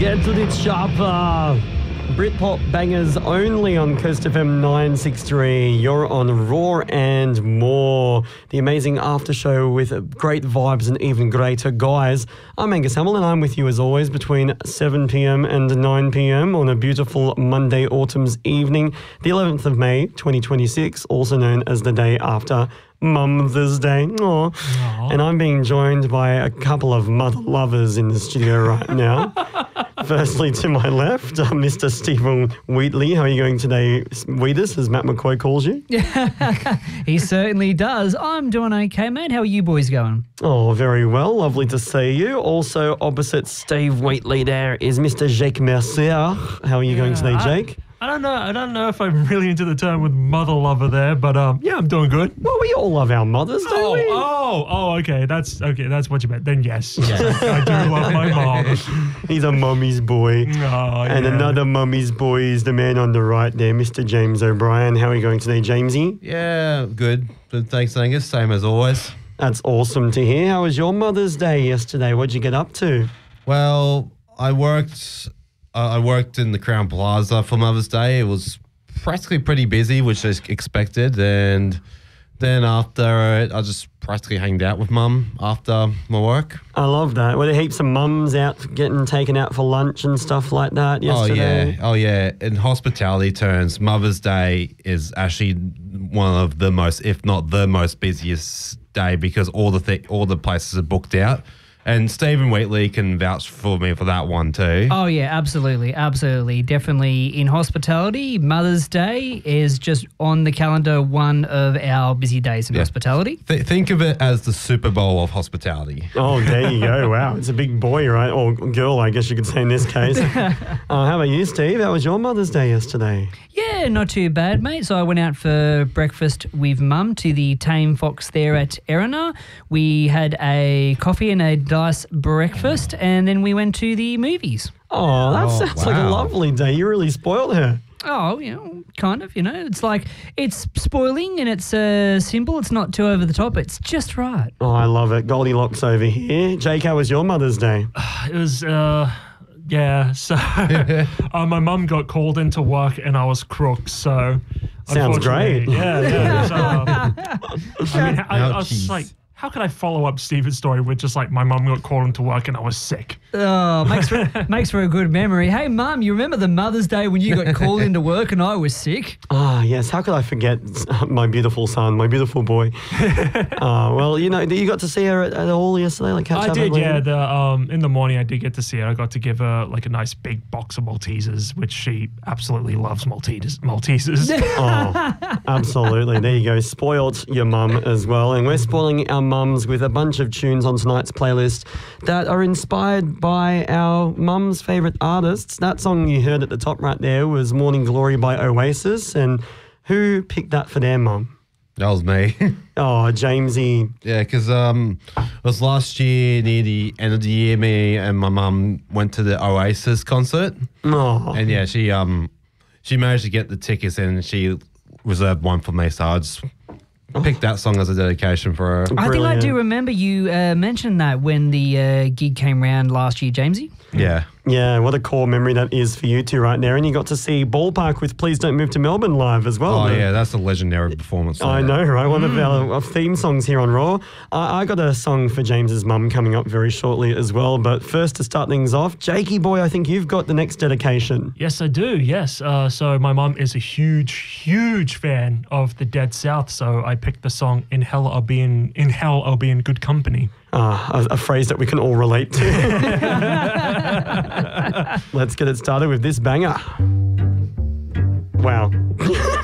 Get to the chopper. Britpop bangers only on Coast FM 963. You're on Raw and More, the amazing after show with great vibes and even greater guys. I'm Angus Hamill and I'm with you as always between 7 p.m. and 9 p.m. on a beautiful Monday autumn's evening, the 11th of May 2026, also known as the day after Mother's Day. Aww. And I'm being joined by a couple of mother lovers in the studio right now. Firstly, to my left, Mr. Stephen Wheatley. How are you going today, Wheatus, as Matt McCoy calls you? He certainly does. I'm doing okay, mate. How are you boys going? Oh, very well. Lovely to see you. Also, opposite Steve Wheatley there is Mr. Jake Mercier. How are you going today, Jake? I don't know if I'm really into the term with mother lover there, but yeah, I'm doing good. Well, we all love our mothers, don't we? Okay. That's what you meant. Then yes, I do love my mom. He's a mummy's boy. And another mummy's boy is the man on the right there, Mr. James O'Brien. How are you going today, Jamesy? Yeah, good. Thanks, Angus. Same as always. That's awesome to hear. How was your Mother's Day yesterday? What'd you get up to? Well, I worked in the Crown Plaza for Mother's Day. It was practically pretty busy, which I expected. And then after it, I just practically hanged out with Mum after my work. I love that. Were there heaps of mums out getting taken out for lunch and stuff like that yesterday? Oh, yeah. In hospitality terms, Mother's Day is actually one of the most, if not the most busiest day because all the places are booked out. And Stephen Wheatley can vouch for me for that one too. Oh, yeah, absolutely. Definitely in hospitality, Mother's Day is just on the calendar one of our busy days in hospitality. Think of it as the Super Bowl of hospitality. Oh, there you go. Wow. It's a big boy, right? Or girl, I guess you could say in this case. How about you, Steve? How was your Mother's Day yesterday? Yeah, not too bad, mate. So I went out for breakfast with Mum to the Tame Fox there at Erina. We had a coffee and a nice breakfast, and then we went to the movies. Oh, that sounds like a lovely day. You really spoiled her. Oh, kind of, It's like, it's spoiling and it's simple. It's not too over the top. It's just right. Oh, I love it. Goldilocks over here. Jake, how was your Mother's Day? It was, yeah. So my mum got called into work and I was crook, so... Sounds great. Yeah. So, I was just like... How could I follow up Stephen's story with just like my mum got called into work and I was sick? Oh, makes for a good memory. Hey, Mum, you remember the Mother's Day when you got called into work and I was sick? Ah, yes. How could I forget my beautiful son, my beautiful boy? Well, you got to see her at all yesterday, like catch up. I did, yeah. In the morning, I did get to see her. I got to give her like a nice big box of Maltesers, which she absolutely loves Maltesers. Oh, absolutely. There you go. Spoiled your mum as well, and we're spoiling our mums with a bunch of tunes on tonight's playlist that are inspired by our mums' favourite artists. That song you heard at the top right there was Morning Glory by Oasis. And who picked that for their mum? That was me. Oh, Jamesy. Yeah, because it was last year near the end of the year, me and my mum went to the Oasis concert. Oh. And yeah, she managed to get the tickets and she reserved one for me, so I just... picked that song as a dedication for her. I think I do remember you mentioned that when the gig came round last year, Jamesy. Yeah. Yeah, what a core memory that is for you two right there. And you got to see Ballpark with Please Don't Move to Melbourne live as well. Oh, yeah, that's a legendary performance. I know, right? One of our theme songs here on Raw. I got a song for James's mum coming up very shortly as well. But first, to start things off, Jakey boy, I think you've got the next dedication. Yes, I do, yes. So my mum is a huge fan of the Dead South, so I picked the song In Hell I'll Be in Good Company. A phrase that we can all relate to. Let's get it started with this banger. Wow.